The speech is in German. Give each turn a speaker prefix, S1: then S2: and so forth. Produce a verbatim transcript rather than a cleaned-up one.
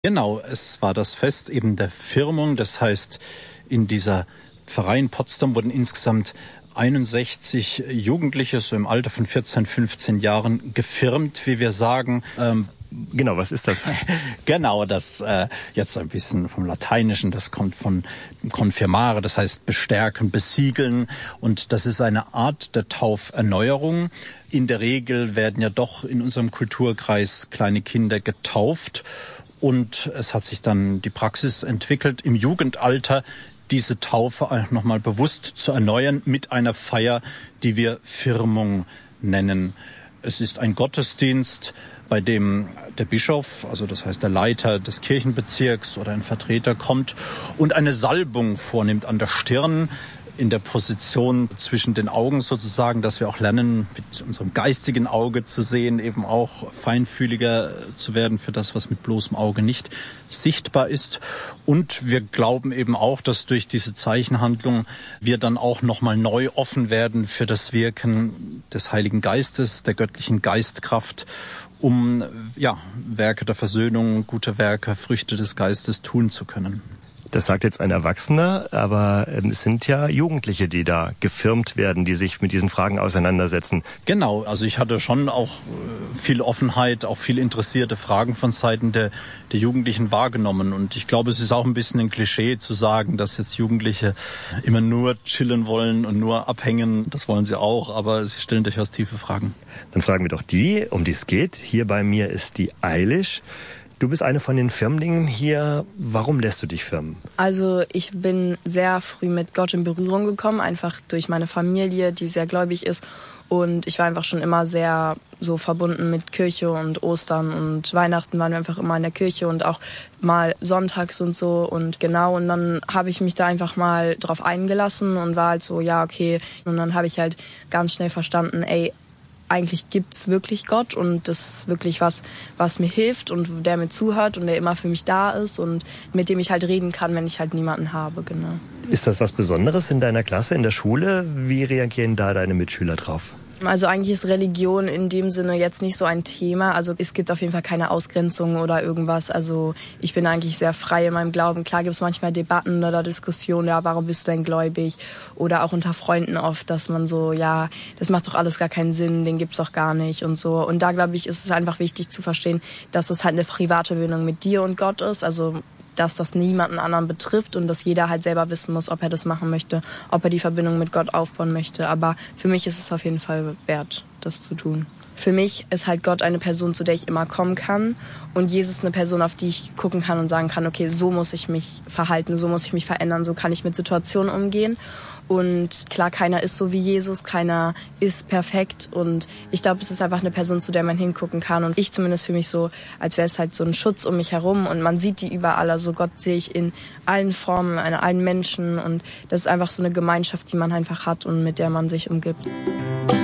S1: Genau, es war das Fest eben der Firmung. Das heißt, in dieser Pfarrei in Potsdam wurden insgesamt einundsechzig Jugendliche, so im Alter von vierzehn, fünfzehn Jahren, gefirmt, wie wir sagen. Ähm,
S2: Genau, was ist das?
S1: Genau, das äh, jetzt ein bisschen vom Lateinischen, das kommt von confirmare, das heißt bestärken, besiegeln, und das ist eine Art der Tauferneuerung. In der Regel werden ja doch in unserem Kulturkreis kleine Kinder getauft, und es hat sich dann die Praxis entwickelt, im Jugendalter diese Taufe auch nochmal bewusst zu erneuern mit einer Feier, die wir Firmung nennen. Es ist ein Gottesdienst, bei dem der Bischof, also das heißt der Leiter des Kirchenbezirks oder ein Vertreter, kommt und eine Salbung vornimmt an der Stirn, in der Position zwischen den Augen sozusagen, dass wir auch lernen, mit unserem geistigen Auge zu sehen, eben auch feinfühliger zu werden für das, was mit bloßem Auge nicht sichtbar ist. Und wir glauben eben auch, dass durch diese Zeichenhandlung wir dann auch nochmal neu offen werden für das Wirken des Heiligen Geistes, der göttlichen Geistkraft, um ja, Werke der Versöhnung, gute Werke, Früchte des Geistes tun zu können.
S2: Das sagt jetzt ein Erwachsener, aber es sind ja Jugendliche, die da gefirmt werden, die sich mit diesen Fragen auseinandersetzen.
S1: Genau, also ich hatte schon auch viel Offenheit, auch viel interessierte Fragen von Seiten der, der Jugendlichen wahrgenommen. Und ich glaube, es ist auch ein bisschen ein Klischee zu sagen, dass jetzt Jugendliche immer nur chillen wollen und nur abhängen. Das wollen sie auch, aber sie stellen durchaus tiefe Fragen.
S2: Dann fragen wir doch die, um die es geht. Hier bei mir ist die Eilish. Du bist eine von den Firmlingen hier. Warum lässt du dich firmen?
S3: Also ich bin sehr früh mit Gott in Berührung gekommen, einfach durch meine Familie, die sehr gläubig ist. Und ich war einfach schon immer sehr so verbunden mit Kirche und Ostern und Weihnachten waren wir einfach immer in der Kirche und auch mal sonntags und so. Und genau, und dann habe ich mich da einfach mal drauf eingelassen und war halt so, ja, okay. Und dann habe ich halt ganz schnell verstanden, ey, eigentlich gibt's wirklich Gott und das ist wirklich was, was mir hilft und der mir zuhört und der immer für mich da ist und mit dem ich halt reden kann, wenn ich halt niemanden habe, genau.
S2: Ist das was Besonderes in deiner Klasse, in der Schule? Wie reagieren da deine Mitschüler drauf?
S3: Also eigentlich ist Religion in dem Sinne jetzt nicht so ein Thema. Also es gibt auf jeden Fall keine Ausgrenzung oder irgendwas. Also ich bin eigentlich sehr frei in meinem Glauben. Klar gibt es manchmal Debatten oder Diskussionen, ja, warum bist du denn gläubig? Oder auch unter Freunden oft, dass man so, ja, das macht doch alles gar keinen Sinn, den gibt's doch gar nicht und so. Und da, glaube ich, ist es einfach wichtig zu verstehen, dass es halt eine private Verbindung mit dir und Gott ist. Also dass das niemanden anderen betrifft und dass jeder halt selber wissen muss, ob er das machen möchte, ob er die Verbindung mit Gott aufbauen möchte. Aber für mich ist es auf jeden Fall wert, das zu tun. Für mich ist halt Gott eine Person, zu der ich immer kommen kann und Jesus eine Person, auf die ich gucken kann und sagen kann, okay, so muss ich mich verhalten, so muss ich mich verändern, so kann ich mit Situationen umgehen. Und klar, keiner ist so wie Jesus, keiner ist perfekt und ich glaube, es ist einfach eine Person, zu der man hingucken kann und ich zumindest für mich so, als wäre es halt so ein Schutz um mich herum und man sieht die überall, also Gott sehe ich in allen Formen, in allen Menschen und das ist einfach so eine Gemeinschaft, die man einfach hat und mit der man sich umgibt.